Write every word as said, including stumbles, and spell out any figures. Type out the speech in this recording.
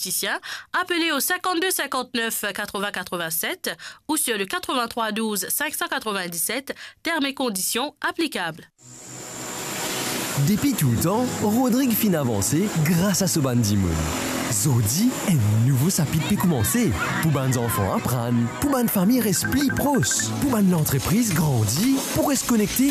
diagnosticien, appelez au cinquante-deux cinquante-neuf quatre-vingts quatre-vingt-sept ou sur le quatre-vingt-trois douze cinq cent quatre-vingt-dix-sept, termes et conditions applicables. Depuis tout le temps, Rodrigue fin avancé grâce à ce bandimoun. Zodi, un nouveau chapitre peut commencer. Pour les enfants apprendre, pour les familles rester plus proches, pour l'entreprise grandir, pour se connecter